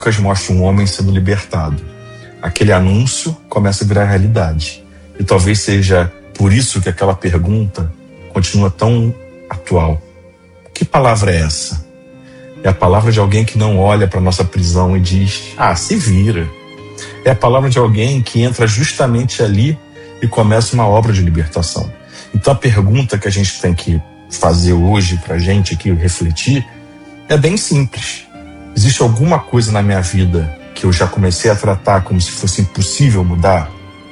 Lucas mostra um homem sendo libertado. Aquele anúncio começa a virar realidade. E talvez seja por isso que aquela pergunta continua tão atual. Que palavra é essa? É a palavra de alguém que não olha para a nossa prisão e diz: se vira. É a palavra de alguém que entra justamente ali e começa uma obra de libertação. Então a pergunta que a gente tem que fazer hoje para a gente aqui refletir é bem simples. Existe alguma coisa na minha vida que eu já comecei a tratar como se fosse impossível mudar?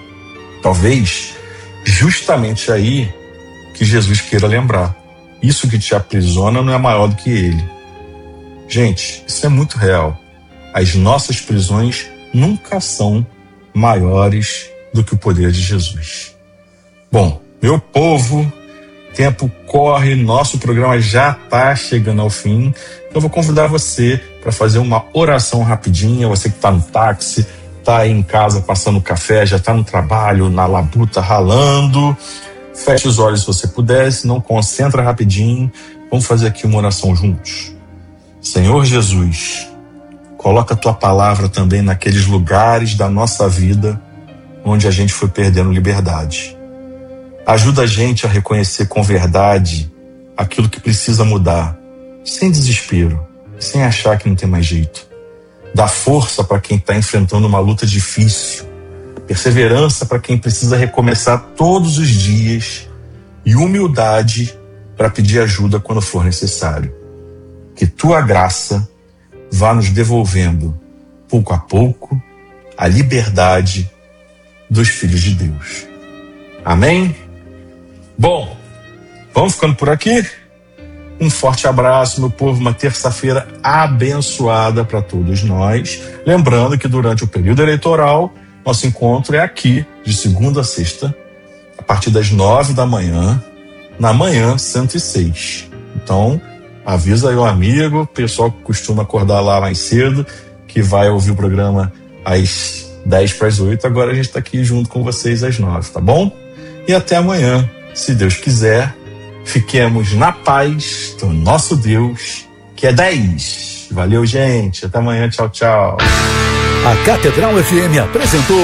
Talvez justamente aí que Jesus queira lembrar. Isso que te aprisiona não é maior do que ele. Gente, isso é muito real. As nossas prisões nunca são maiores do que o poder de Jesus. Bom, meu povo, tempo corre, nosso programa já está chegando ao fim. Eu vou convidar você para fazer uma oração rapidinha. Você que está no táxi, está aí em casa passando café, já está no trabalho, na labuta, ralando. Feche os olhos se você puder, se não, concentra rapidinho. Vamos fazer aqui uma oração juntos. Senhor Jesus, coloca a tua palavra também naqueles lugares da nossa vida onde a gente foi perdendo liberdade. Ajuda a gente a reconhecer com verdade aquilo que precisa mudar, sem desespero, sem achar que não tem mais jeito. Dá força para quem está enfrentando uma luta difícil, perseverança para quem precisa recomeçar todos os dias e humildade para pedir ajuda quando for necessário. Que tua graça vá nos devolvendo, pouco a pouco, a liberdade dos filhos de Deus. Amém? Bom, vamos ficando por aqui. Um forte abraço, meu povo. Uma terça-feira abençoada para todos nós. Lembrando que durante o período eleitoral, nosso encontro é aqui, de segunda a sexta, a partir das 9 da manhã, na manhã 106. Então, avisa aí o amigo, o pessoal que costuma acordar lá mais cedo, que vai ouvir o programa às 10 para as 8. Agora a gente está aqui junto com vocês às 9, tá bom? E até amanhã, se Deus quiser. Fiquemos na paz do nosso Deus, que é 10. Valeu, gente. Até amanhã. Tchau, tchau. A Catedral FM apresentou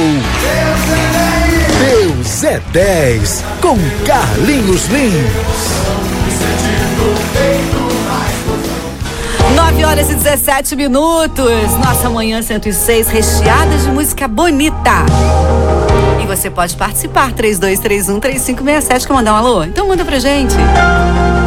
Deus é 10, com Carlinhos Lins. 9h17. Nossa manhã 106, recheada de música bonita. E você pode participar, 3231-3567, quer mandar um alô? Então manda pra gente.